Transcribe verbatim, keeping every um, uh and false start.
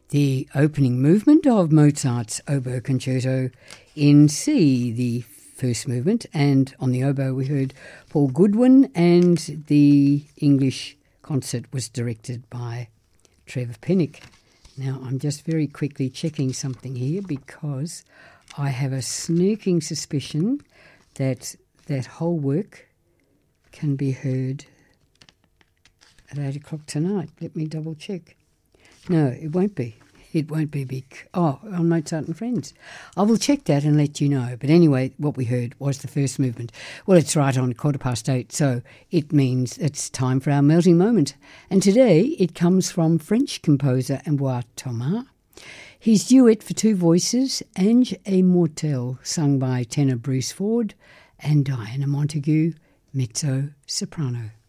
the opening movement of Mozart's Oboe Concerto in C, the first movement, and on the oboe we heard Paul Goodwin, and the English concert was directed by Trevor Pinnock. Now, I'm just very quickly checking something here because I have a sneaking suspicion that that whole work can be heard at eight o'clock tonight. Let me double check. No, it won't be. It won't be big. Oh, on Mozart and Friends. I will check that and let you know. But anyway, what we heard was the first movement. Well, it's right on quarter past eight, so it means it's time for our melting moment. And today it comes from French composer Ambroise Thomas. His duet for two voices, Ange et Mortel, sung by tenor Bruce Ford, and Diana Montague, mezzo-soprano.